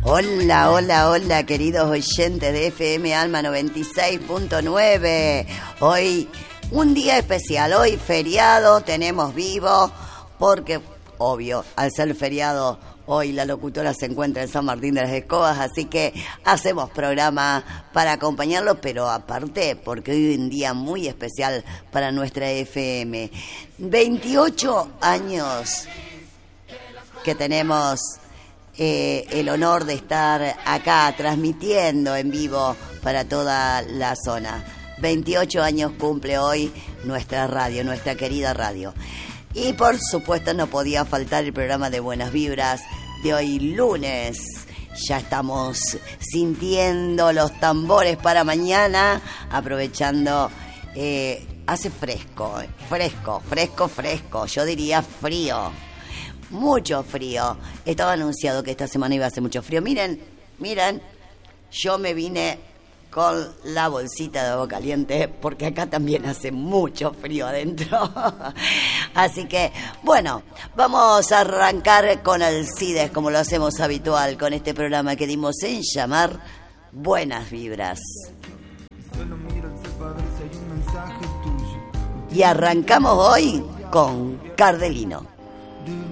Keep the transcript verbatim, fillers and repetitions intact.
Hola, hola, hola, queridos oyentes de F M Alma noventa y seis punto nueve. Hoy un día especial, hoy feriado, tenemos vivo, porque, obvio, al ser feriado, hoy la locutora se encuentra en San Martín de las Escobas, así que hacemos programa para acompañarlo, pero aparte, porque hoy es un día muy especial para nuestra F M. veintiocho años que tenemos eh, el honor de estar acá transmitiendo en vivo para toda la zona. veintiocho años cumple hoy nuestra radio, nuestra querida radio. Y por supuesto no podía faltar el programa de Buenas Vibras de hoy lunes. Ya estamos sintiendo los tambores para mañana, aprovechando, eh, hace fresco, fresco, fresco, fresco, yo diría frío. Mucho frío. Estaba anunciado que esta semana iba a hacer mucho frío. Miren, miren, yo me vine con la bolsita de agua caliente porque acá también hace mucho frío adentro. Así que, bueno, vamos a arrancar con Alcides, como lo hacemos habitual, con este programa que dimos en llamar Buenas Vibras. Y arrancamos hoy con Cardelino.